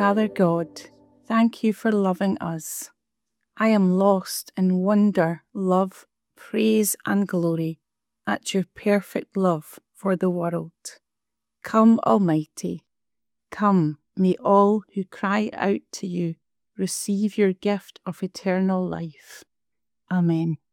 Father God, thank you for loving us. I am lost in wonder, love, praise and glory at your perfect love for the world. Come, Almighty, come, may all who cry out to you receive your gift of eternal life. Amen.